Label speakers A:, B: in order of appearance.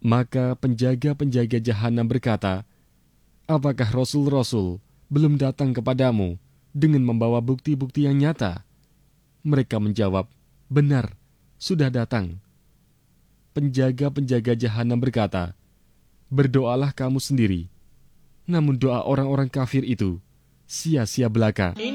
A: Maka penjaga-penjaga jahanam berkata, apakah Rasul-Rasul belum datang kepadamu dengan membawa bukti-bukti yang nyata? Mereka menjawab, benar, sudah datang. Penjaga-penjaga jahanam berkata, berdoalah kamu sendiri. Namun doa orang-orang kafir itu sia-sia belaka.